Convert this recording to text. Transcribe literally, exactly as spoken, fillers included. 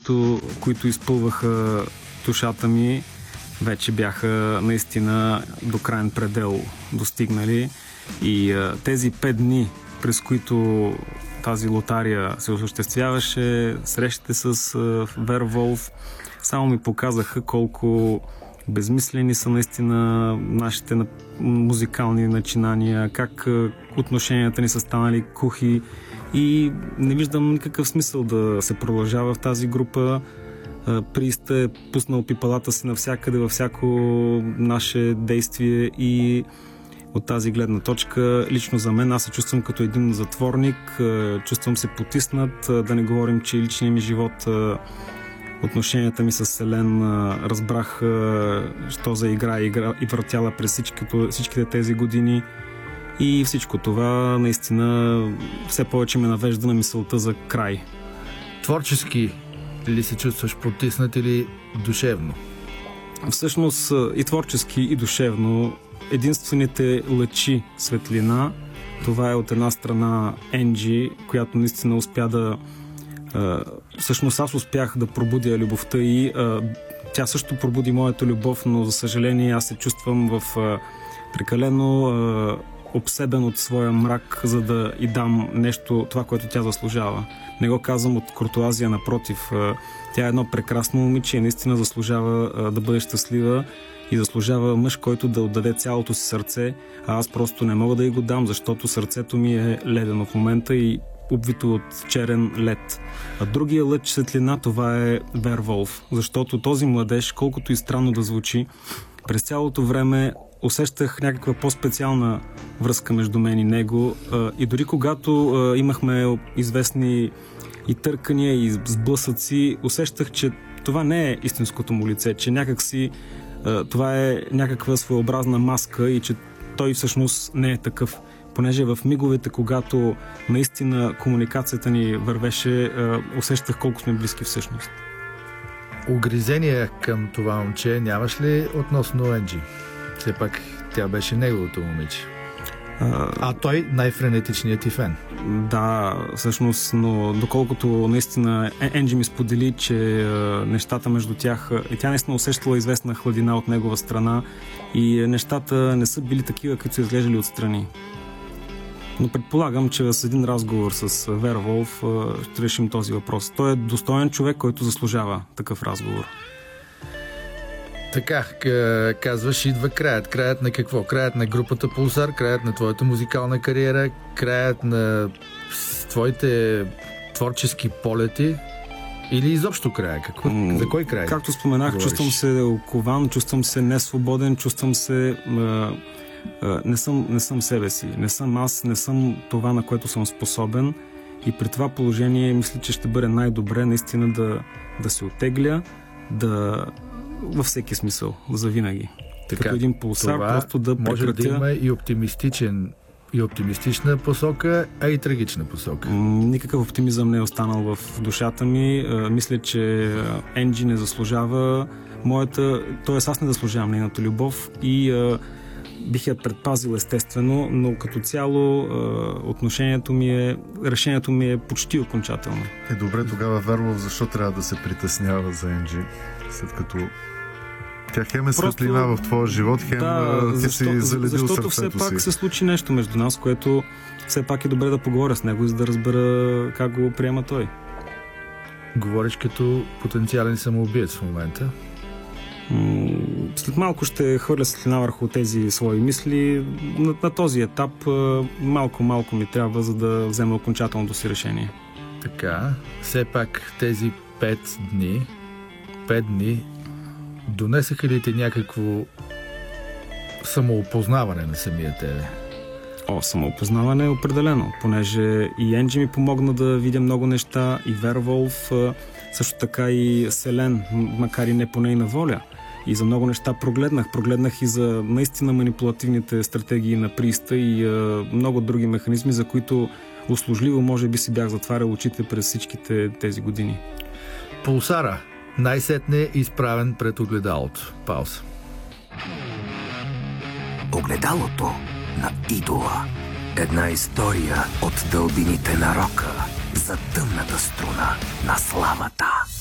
които, които изпълваха душата ми, вече бяха наистина до крайен предел достигнали. И а, тези пет дни, през които тази лотария се осъществяваше, срещите с а, Верволф, само ми показаха колко безмислени са наистина нашите музикални начинания, как а, отношенията ни са станали кухи и не виждам никакъв смисъл да се продължава в тази група. Приста е пуснал пипалата си навсякъде, във всяко наше действие и от тази гледна точка, лично за мен, аз се чувствам като един затворник, чувствам се потиснат, да не говорим, че личният ми живот, отношенията ми с Селен, разбрах, що за игра, игра и въртяла през всичките, всичките тези години и всичко това наистина все повече ме навежда на мисълта за край. Творчески ли се чувстваш потиснат или душевно? Всъщност и творчески, и душевно. Единствените лъчи светлина, това е от една страна Енджи, която наистина успя да... Всъщност аз успях да пробудя любовта и тя също пробуди моята любов, но за съжаление аз се чувствам в прекалено обсебен от своя мрак, за да й дам нещо, това, което тя заслужава. Не го казвам от куртуазия, напротив. Тя е едно прекрасно момиче и наистина заслужава да бъде щастлива и заслужава мъж, който да отдаде цялото си сърце, а аз просто не мога да й го дам, защото сърцето ми е ледено в момента и обвито от черен лед. А другия лъч светлина, това е Верволф, защото този младеж, колкото и странно да звучи, през цялото време усещах някаква по-специална връзка между мен и него и дори когато имахме известни и търкания, и сблъсъци, усещах, че това не е истинското му лице, че някакси това е някаква своеобразна маска и че той всъщност не е такъв. Понеже в миговете, когато наистина комуникацията ни вървеше, усещах колко сме близки всъщност. Угризения към това момче нямаш ли относно Енджи? Все пак тя беше неговото момиче. А, а той най-френетичният ти фен. Да, всъщност, но доколкото наистина Енджи ми сподели, че нещата между тях, и тя наистина усещала известна хладина от негова страна и нещата не са били такива, като са изглеждали отстрани. Но предполагам, че с един разговор с Верволф ще решим този въпрос. Той е достоен човек, който заслужава такъв разговор. Така, казваш, идва краят. Краят на какво? Краят на групата Пулсар, краят на твоята музикална кариера, краят на твоите творчески полети или изобщо края? Какво? За кой край? Както споменах, говориш? Чувствам се окован, чувствам се несвободен, чувствам се... Не съм, не съм себе си. Не съм аз, не съм това, на което съм способен и при това положение мисля, че ще бъде най-добре наистина да, да се оттегля, да във всеки смисъл, завинаги. Така, като един пулсар, просто да прекратя... може да има и оптимистичен и оптимистична посока, а и трагична посока. Никакъв оптимизъм не е останал в душата ми. Мисля, че Енджи не заслужава моята... Тоест аз не заслужавам нейната любов и бих я предпазил естествено, но като цяло отношението ми е... решението ми е почти окончателно. Е, добре, тогава Верволф, защо трябва да се притеснява за Енджи? След като тя хем е светлина в твоя живот, хем да, ти защо, си заледил защото сърцето все пак си. се случи нещо между нас, което все пак е добре да поговоря с него, за да разбера как го приема той. Говориш като потенциален самоубиец в момента. След малко ще хвърля светлина върху тези свои мисли. На, на този етап малко-малко ми трябва, за да взема окончателното си решение. Така, все пак тези пет дни пет дни донесаха ли ти някакво самоопознаване на самия тебе? О, самоопознаване е определено, понеже и Енджи ми помогна да видя много неща, и Верволф, също така и Селен, макар и не по нейна воля. И за много неща прогледнах. Прогледнах и за наистина манипулативните стратегии на Приста и а, много други механизми, за които услужливо може би си бях затварял очите през всичките тези години. Пулсара най-сетне изправен пред огледалото. Пауза. Огледалото на идола. Една история от дълбините на рока за тъмната струна на славата.